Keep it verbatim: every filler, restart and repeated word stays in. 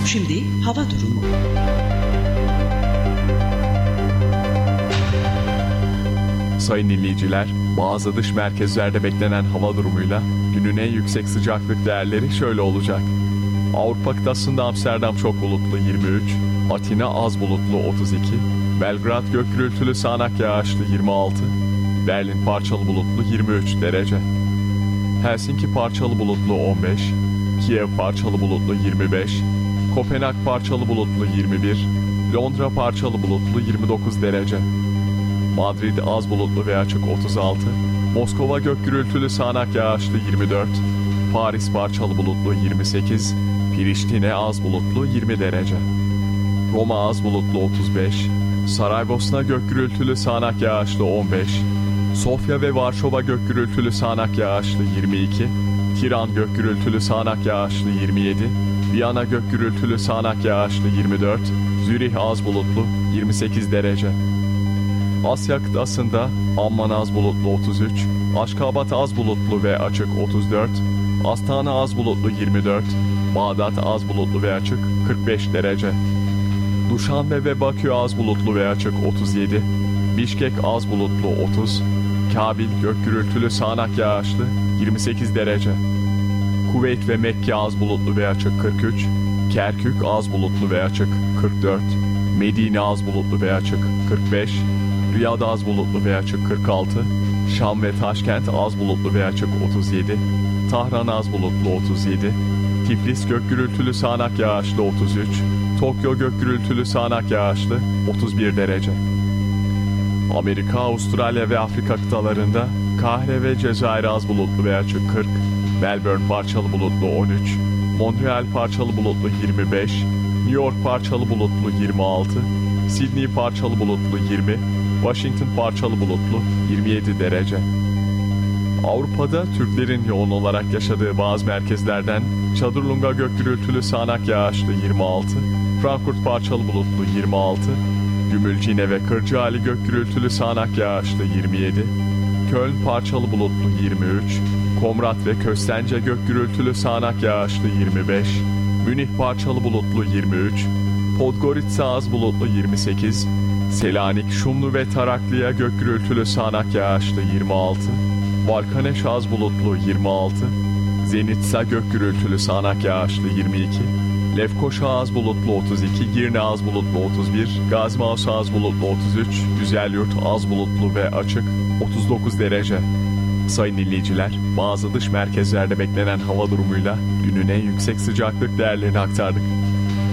Şimdi hava durumu. Sayın dinleyiciler, bazı dış merkezlerde beklenen hava durumuyla günün en yüksek sıcaklık değerleri şöyle olacak. Avrupa kıtasında Amsterdam çok bulutlu yirmi üç, Atina az bulutlu otuz iki, Belgrad gök gürültülü sağanak yağışlı yirmi altı, Berlin parçalı bulutlu yirmi üç derece. Helsinki parçalı bulutlu on beş, Kiev parçalı bulutlu yirmi beş, Kopenhag parçalı bulutlu yirmi bir, Londra parçalı bulutlu yirmi dokuz derece. Madrid az bulutlu ve açık otuz altı, Moskova gök gürültülü sağanak yağışlı yirmi dört, Paris parçalı bulutlu yirmi sekiz, Priştine az bulutlu yirmi derece. Roma az bulutlu otuz beş, Saraybosna gök gürültülü sağanak yağışlı on beş, Sofya ve Varşova gök gürültülü sağanak yağışlı yirmi iki, Tiran gök gürültülü sağanak yağışlı yirmi yedi, Viyana gök gürültülü sağanak yağışlı yirmi dört, Zürih az bulutlu yirmi sekiz derece. Asya kıtasında Amman az bulutlu otuz üç, Aşkabat az bulutlu ve açık otuz dört, Astana az bulutlu yirmi dört, Bağdat az bulutlu ve açık kırk beş derece. Duşanbe ve Bakü az bulutlu ve açık otuz yedi, Bişkek az bulutlu otuz, Kabil gök gürültülü sağanak yağışlı yirmi sekiz derece. Kuveyt ve Mekke az bulutlu ve açık kırk üç, Kerkük az bulutlu ve açık kırk dört, Medine az bulutlu ve açık kırk beş, Riyad az bulutlu ve açık kırk altı, Şam ve Taşkent az bulutlu ve açık otuz yedi, Tahran az bulutlu otuz yedi, Tiflis gök gürültülü sağanak yağışlı otuz üç, Tokyo gök gürültülü sağanak yağışlı otuz bir derece. Amerika, Avustralya ve Afrika kıtalarında Kahire ve Cezayir az bulutlu ve açık kırk, Melbourne parçalı bulutlu on üç, Montreal parçalı bulutlu yirmi beş, New York parçalı bulutlu yirmi altı, Sydney parçalı bulutlu yirmi, Washington parçalı bulutlu yirmi yedi derece. Avrupa'da Türklerin yoğun olarak yaşadığı bazı merkezlerden Çadırlunga gök gürültülü sağanak yağışlı yirmi altı, Frankfurt parçalı bulutlu yirmi altı, Gümülcine ve Kırcaali gök gürültülü sağanak yağışlı yirmi yedi, Köln parçalı bulutlu yirmi üç, Komrat ve Köstence gök gürültülü sağanak yağışlı yirmi beş, Münih parçalı bulutlu yirmi üç, Podgorica az bulutlu yirmi sekiz, Selanik, Şumlu ve Taraklı'ya gök gürültülü sağanak yağışlı yirmi altı, Balkaneş az bulutlu yirmi altı, Zenitsa gök gürültülü sağanak yağışlı yirmi iki, Lefkoşa az bulutlu otuz iki, Girne az bulutlu otuz bir, Gazmaus az bulutlu otuz üç, Güzelyurt az bulutlu ve açık otuz dokuz derece. Sayın dinleyiciler, bazı dış merkezlerde beklenen hava durumuyla günün en yüksek sıcaklık değerlerini aktardık.